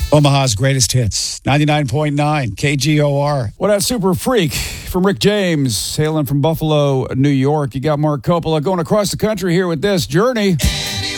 Omaha's greatest hits, 99.9 KGOR. What that super freak from Rick James, hailing from Buffalo, New York. You got Mark Coppola going across the country here with this Journey.